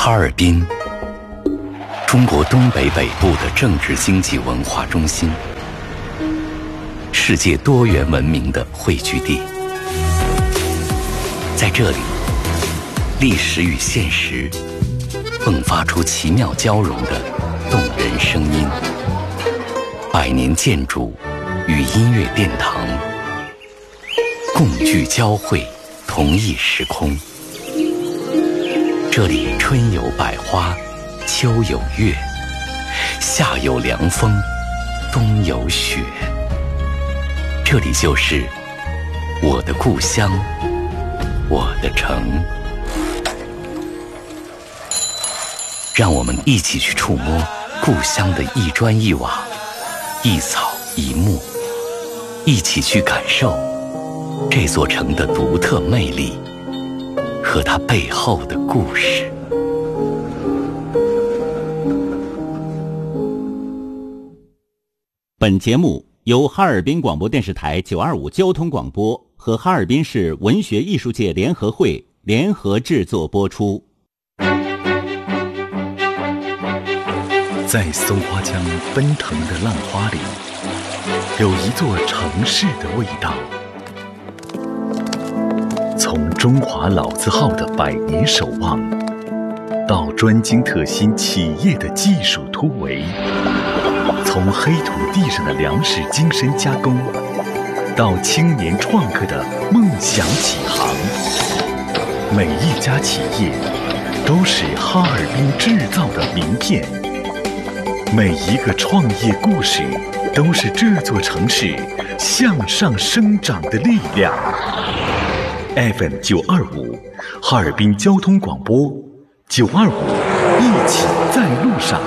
哈尔滨，中国东北北部的政治经济文化中心，世界多元文明的汇聚地。在这里，历史与现实迸发出奇妙交融的动人声音，百年建筑与音乐殿堂共聚交汇，同一时空。这里春有百花，秋有月，夏有凉风，冬有雪。这里就是我的故乡，我的城。让我们一起去触摸故乡的一砖一瓦，一草一木，一起去感受这座城的独特魅力和它背后的故事。 本节目由哈尔滨广播电视台925交通广播和哈尔滨市文学艺术界联合会联合制作播出。 在松花江奔腾的浪花里，有一座城市的味道。从中华老字号的百年守望，到专精特新企业的技术突围，从黑土地上的粮食精深加工，到青年创客的梦想起航，每一家企业都是哈尔滨制造的名片。每一个创业故事都是这座城市向上生长的力量。FM 925，哈尔滨交通广播925，一起在路上。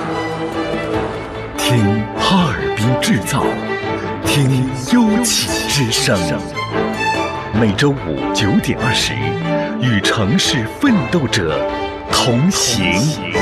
听哈尔滨制造，听优企之声。每周五9点20，与城市奋斗者同行。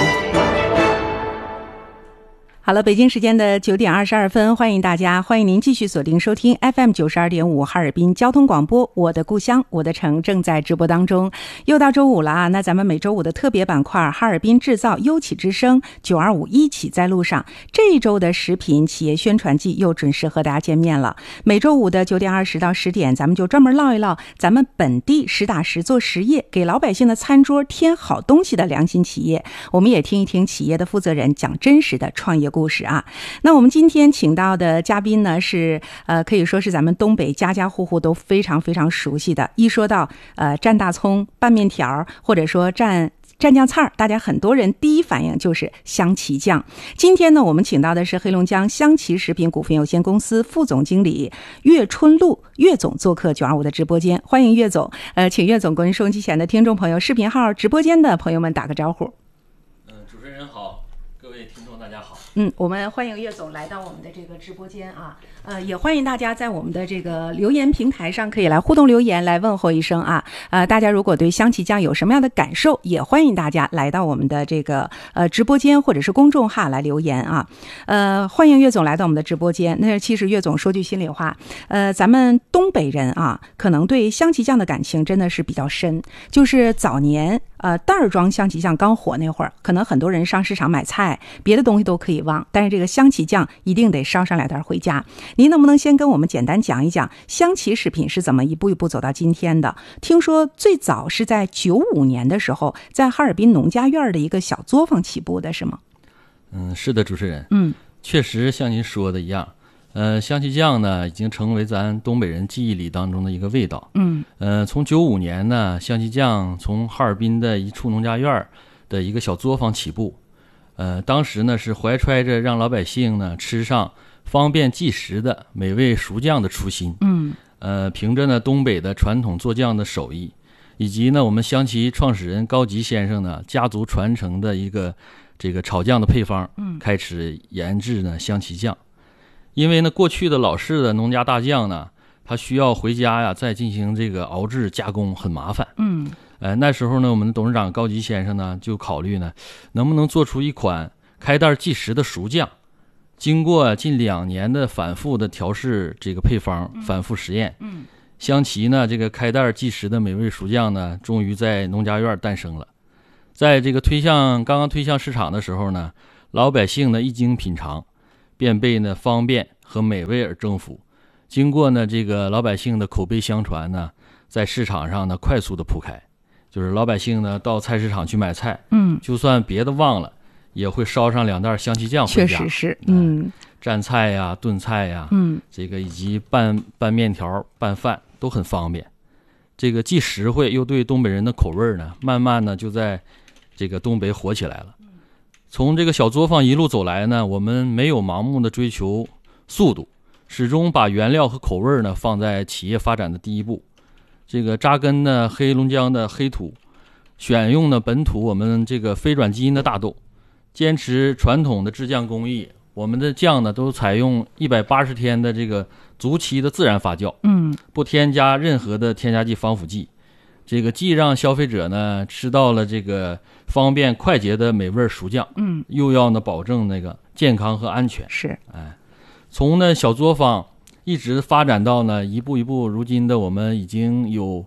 好了，北京时间的9点22分，欢迎您继续锁定收听 FM 92.5哈尔滨交通广播，我的故乡我的城正在直播当中。又到周五了啊，那咱们每周五的特别板块哈尔滨制造优企之声925一起在路上，这一周的食品企业宣传季又准时和大家见面了。每周五的9点20到10点，咱们就专门唠一唠咱们本地实打实做实业，给老百姓的餐桌添好东西的良心企业。我们也听一听企业的负责人讲真实的创业故事啊。那我们今天请到的嘉宾呢是可以说是咱们东北家家户户都非常非常熟悉的。一说到蘸大葱、拌面条，或者说蘸酱菜，大家很多人第一反应就是香旗酱。今天呢，我们请到的是黑龙江香旗食品股份有限公司副总经理岳春露岳总做客925的直播间，欢迎岳总。请岳总跟收音机前的听众朋友、视频号直播间的朋友们打个招呼。 主持人好，各位听众大家好。 我们欢迎岳总来到我们的这个直播间啊，也欢迎大家在我们的这个留言平台上可以来互动留言，来问候一声啊。大家如果对香旗酱有什么样的感受，也欢迎大家来到我们的这个直播间或者是公众号来留言啊。欢迎岳总来到我们的直播间。那其实岳总说句心里话，咱们东北人啊，可能对香旗酱的感情真的是比较深。就是早年袋装香旗酱刚火那会儿，可能很多人上市场买菜，别的东西都可以忘，但是这个香旗酱一定得捎上2袋回家。您能不能先跟我们简单讲一讲香旗食品是怎么一步一步走到今天的？听说最早是在95年的时候，在哈尔滨农家院的一个小作坊起步的，是吗？ 是的，主持人。确实像您说的一样，香旗酱呢已经成为咱东北人记忆里当中的一个味道。从95年呢，香旗酱从哈尔滨的一处农家院的一个小作坊起步。当时呢是怀揣着让老百姓呢吃上方便即食的美味熟酱的初心。凭着呢东北的传统做酱的手艺，以及呢我们香旗创始人高吉先生呢家族传承的一个这个炒酱的配方，开始研制呢香旗酱。因为呢过去的老式的农家大酱呢，它需要回家呀再进行这个熬制加工，很麻烦。那时候呢我们的董事长高吉先生呢就考虑呢能不能做出一款开袋即食的熟酱。经过近2年的反复的调试这个配方，反复实验，香旗呢这个开袋即食的美味熟酱呢终于在农家院诞生了。 在这个刚刚推向市场的时候呢，老百姓呢一经品尝，便被呢方便和美味而征服。经过呢这个老百姓的口碑相传呢，在市场上呢快速的铺开。就是老百姓呢到菜市场去买菜，就算别的忘了，也会烧上2袋香气酱回家。 确实是， 蘸菜呀、炖菜呀，这个以及拌面条、拌饭都很方便。这个既实惠又对东北人的口味呢，慢慢呢就在这个东北火起来了。从这个小作坊一路走来呢，我们没有盲目的追求速度，始终把原料和口味呢放在企业发展的第一步。这个扎根呢黑龙江的黑土，选用呢本土我们这个非转基因的大豆，坚持传统的制酱工艺。我们的酱呢都采用180天的这个足期的自然发酵，不添加任何的添加剂、防腐剂。这个既让消费者呢吃到了这个方便快捷的美味熟酱，又要呢保证那个健康和安全。 是， 从呢小作坊一直发展到呢一步一步，如今的我们已经有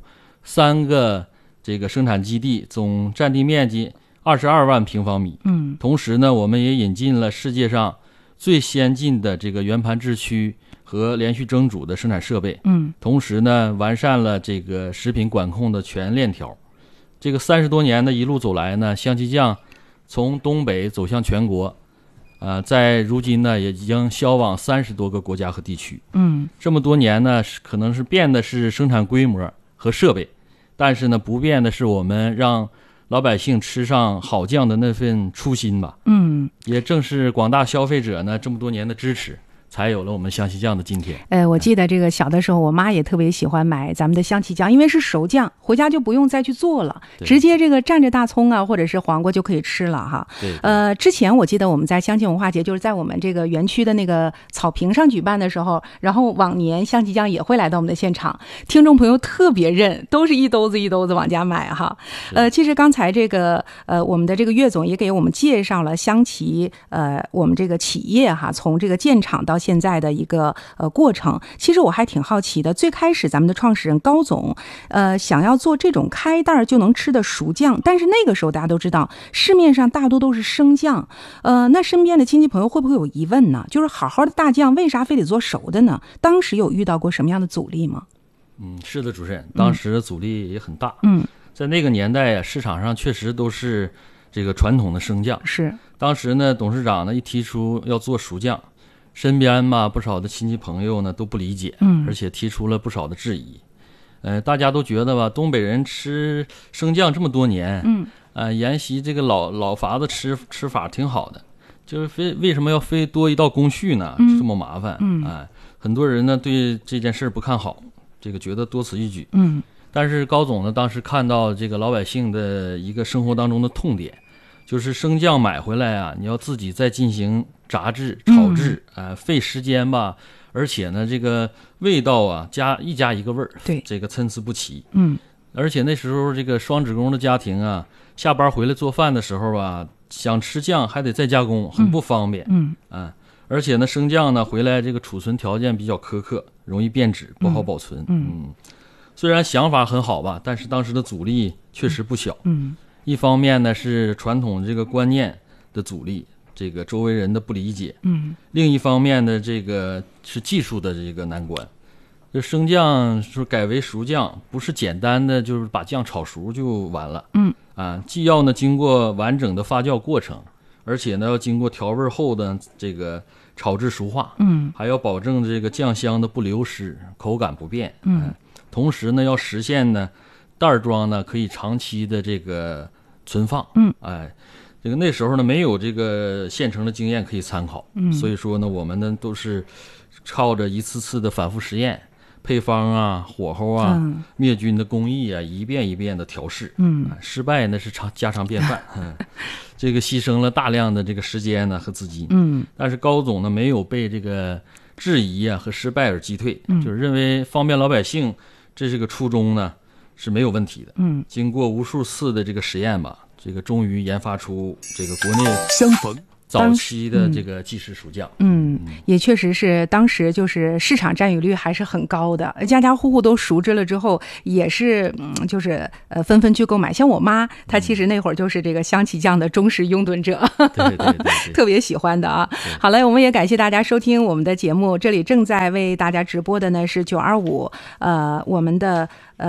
3个这个生产基地，总占地面积22万平方米。同时呢，我们也引进了世界上最先进的这个圆盘制区和连续蒸煮的生产设备。同时呢，完善了这个食品管控的全链条。这个30多年的一路走来呢，香气酱从东北走向全国。在如今呢，也已经销往30多个国家和地区。这么多年呢，可能是变的是生产规模和设备，但是呢，不变的是我们让老百姓吃上好酱的那份初心吧。也正是广大消费者呢这么多年的支持，才有了我们香气酱的今天。 我记得这个小的时候，我妈也特别喜欢买咱们的香气酱，因为是熟酱，回家就不用再去做了，直接这个蘸着大葱啊或者是黄瓜就可以吃了哈。之前我记得我们在香气文化节，就是在我们这个园区的那个草坪上举办的时候，然后往年香气酱也会来到我们的现场，听众朋友特别认，都是一兜子一兜子往家买哈。其实刚才这个我们的这个岳总也给我们介绍了香气我们这个企业哈，从这个建厂到现在的一个过程。其实我还挺好奇的，最开始咱们的创始人高总想要做这种开袋就能吃的熟酱，但是那个时候大家都知道市面上大多都是生酱，那身边的亲戚朋友会不会有疑问呢？就是好好的大酱为啥非得做熟的呢？当时有遇到过什么样的阻力吗？ 是的，主持人，当时阻力也很大。在那个年代市场上确实都是这个传统的生酱。是，当时呢董事长呢一提出要做熟酱，身边嘛不少的亲戚朋友呢都不理解，而且提出了不少的质疑。大家都觉得吧，东北人吃生酱这么多年，沿袭这个老法子吃法挺好的，就是为什么要非多一道工序呢？这么麻烦。很多人呢对这件事不看好，这个觉得多此一举。但是高总呢当时看到这个老百姓的一个生活当中的痛点，就是生酱买回来啊，你要自己再进行炸制、炒制，费时间吧，而且呢，这个味道啊，一家一个味儿，对，这个参差不齐。而且那时候这个双职工的家庭啊，下班回来做饭的时候啊，想吃酱还得再加工，很不方便。而且呢，生酱呢回来这个储存条件比较苛刻，容易变质，不好保存。虽然想法很好吧，但是当时的阻力确实不小。一方面呢是传统这个观念的阻力，这个周围人的不理解。另一方面呢，这个是技术的这个难关。这生酱说改为熟酱，不是简单的就是把酱炒熟就完了。既要呢经过完整的发酵过程，而且呢要经过调味后的这个炒制熟化。还要保证这个酱香的不流失，口感不变。同时呢要实现呢袋装呢可以长期的这个存放。这个那时候呢没有这个现成的经验可以参考。所以说呢我们呢都是靠着一次次的反复实验，配方啊、火候啊、灭菌的工艺啊，一遍一遍的调试。失败那是家常便饭。这个牺牲了大量的这个时间呢和资金。但是高总呢没有被这个质疑啊和失败而击退，就是认为方便老百姓这是个初衷呢是没有问题的。经过无数次的这个实验吧，这个终于研发出这个国内相逢早期的这个即食熟酱。 也确实是当时就是市场占有率还是很高的，家家户户都熟知了之后，也是就是纷纷去购买。像我妈，她其实那会儿就是这个香琪酱的忠实拥趸者， 对， 特别喜欢的啊。好了，我们也感谢大家收听我们的节目，这里正在为大家直播的呢是925，我们的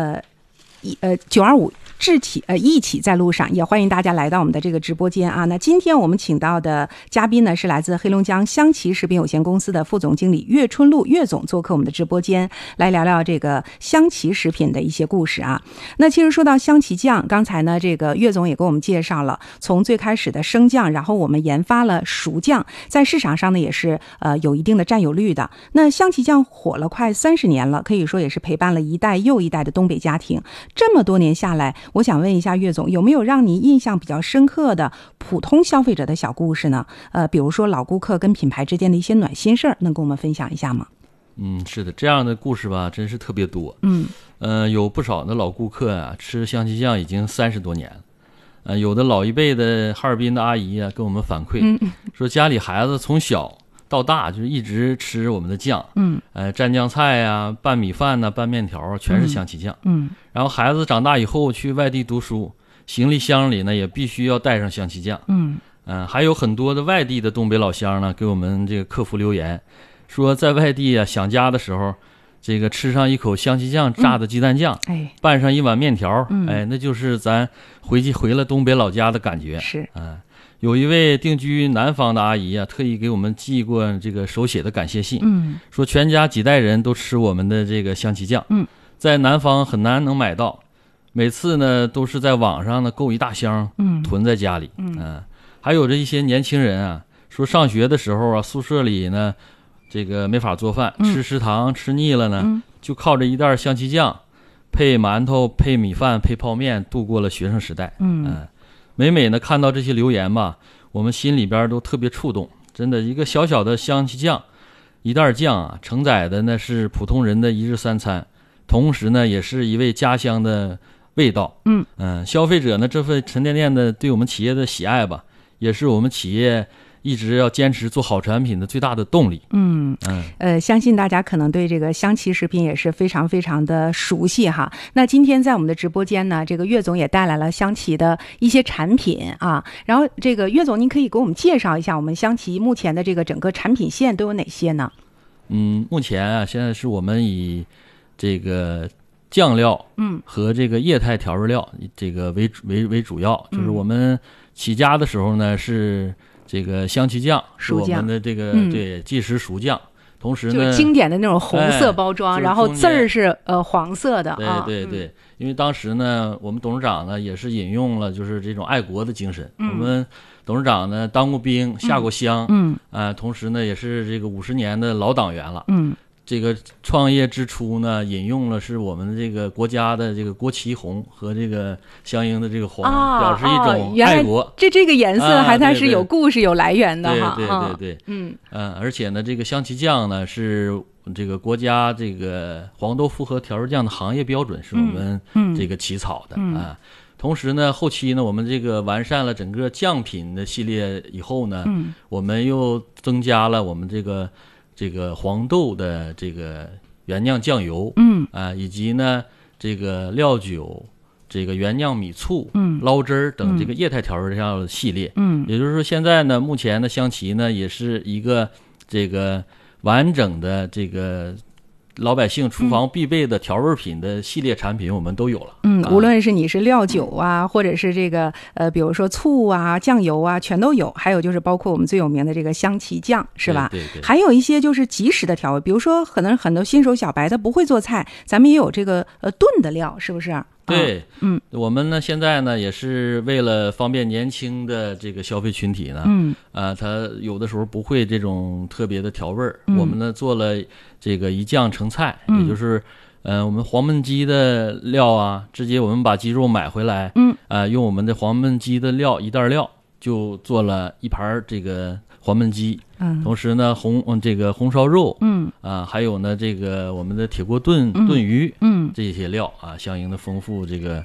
925一起在路上，也欢迎大家来到我们的这个直播间啊。那今天我们请到的嘉宾呢是来自黑龙江香琪食品有限公司的副总经理岳春露岳总，做客我们的直播间，来聊聊这个香琪食品的一些故事啊。那其实说到香琪酱，刚才呢这个岳总也给我们介绍了，从最开始的生酱，然后我们研发了熟酱，在市场上呢也是有一定的占有率的。那香琪酱火了快30年了，可以说也是陪伴了一代又一代的东北家庭。这么多年下来，我想问一下岳总，有没有让你印象比较深刻的普通消费者的小故事呢？比如说老顾客跟品牌之间的一些暖心事儿，能跟我们分享一下吗？ 是的，这样的故事吧，真是特别多。有不少的老顾客啊，吃香琪酱已经30多年了。有的老一辈的哈尔滨的阿姨啊，跟我们反馈，说家里孩子从小到大就一直吃我们的酱，蘸酱菜啊、拌米饭呐、拌面条，全是香琪酱。然后孩子长大以后去外地读书，行李箱里呢也必须要带上香琪酱。还有很多的外地的东北老乡呢，给我们这个客服留言，说在外地啊想家的时候，这个吃上一口香琪酱炸的鸡蛋酱，拌上一碗面条，那就是咱回了东北老家的感觉。 是， 有一位定居南方的阿姨啊，特意给我们寄过这个手写的感谢信，说全家几代人都吃我们的这个香琪酱，在南方很难能买到，每次呢都是在网上呢购一大箱，囤在家里。还有这一些年轻人啊，说上学的时候啊，宿舍里呢这个没法做饭，吃食堂吃腻了呢，就靠着一袋香琪酱配馒头配米饭配泡面度过了学生时代。每呢看到这些留言吧，我们心里边都特别触动。真的，一个小小的香琪酱，一袋酱啊，承载的呢是普通人的一日三餐，同时呢也是一味家乡的味道。消费者呢这份沉甸甸的对我们企业的喜爱吧，也是我们企业一直要坚持做好产品的最大的动力。 相信大家可能对这个香琪食品也是非常非常的熟悉哈。那今天在我们的直播间呢，这个岳总也带来了香琪的一些产品啊。然后这个岳总，您可以给我们介绍一下我们香琪目前的这个整个产品线都有哪些呢？ 目前啊，现在是我们以这个酱料，和这个液态调味料这个为主要，就是我们起家的时候呢是这个香琪酱是我们的这个对即食熟酱，同时呢就是经典的那种红色包装，然后字儿是黄色的。 对，因为当时呢我们董事长呢也是引用了就是这种爱国的精神。我们董事长呢当过兵下过乡，同时呢也是这个50年的老党员了。这个创业之初呢，引用了是我们这个国家的这个国旗红和这个相应的这个黄，表示一种爱国。 这个颜色还它是有故事、有来源的哈。 对，而且呢，这个香琪酱呢是这个国家这个黄豆复合调味酱的行业标准，是我们这个起草的啊。同时呢，后期呢，我们这个完善了整个酱品的系列以后呢，我们又增加了我们这个黄豆的这个原酿酱油，以及呢这个料酒、这个原酿米醋、捞汁儿等这个液态调味料的系列。也就是说现在呢，目前的香琪呢也是一个这个完整的这个老百姓厨房必备的调味品的系列产品我们都有了。 无论是你是料酒啊，或者是这个比如说醋啊、酱油啊，全都有。还有就是包括我们最有名的这个香琪酱，是吧？ 对。 还有一些就是即食的调味，比如说可能很多新手小白他不会做菜，咱们也有这个炖的料，是不是？ 对，我们呢现在呢也是为了方便年轻的这个消费群体呢，他有的时候不会这种特别的调味儿，我们呢做了这个一酱成菜，也就是我们黄焖鸡的料啊，直接我们把鸡肉买回来，用我们的黄焖鸡的料一袋料就做了一盘这个黄焖鸡，同时呢这个红烧肉，还有呢这个我们的铁锅炖鱼，这些料啊，相应的丰富这个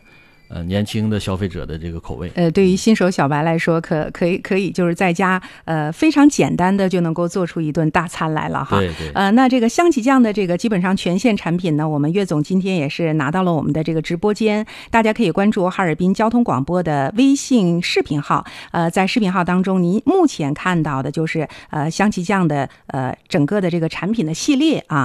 年轻的消费者的这个口味。 对于新手小白来说，可以就是在家非常简单的就能够做出一顿大餐来了哈。 对对。 那这个香起酱的这个基本上全线产品呢，我们岳总今天也是拿到了我们的这个直播间，大家可以关注哈尔滨交通广播的微信视频号。在视频号当中，您目前看到的就是香起酱的整个的这个产品的系列啊。